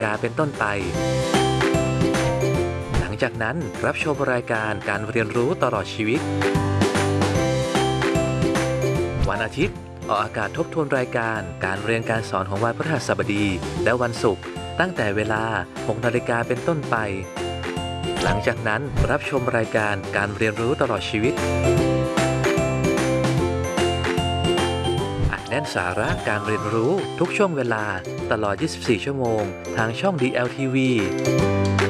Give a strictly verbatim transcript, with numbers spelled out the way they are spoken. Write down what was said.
กาเป็นต้นไปหลังจากนั้นรับชมรายการการเรียนรู้ตลอดชีวิตวันอาทิตย์ออกอากาศทบทวนรายการการเรียนการสอนของวันพฤหัสบดีและวันศุกร์ตั้งแต่เวลา หกนาฬิกาเป็นต้นไปหลังจากนั้นรับชมรายการการเรียนรู้ตลอดชีวิตอัดแน่นสาระการเรียนรู้ทุกช่วงเวลาตลอด ยี่สิบสี่ ชั่วโมงทางช่อง ดี แอล ที วี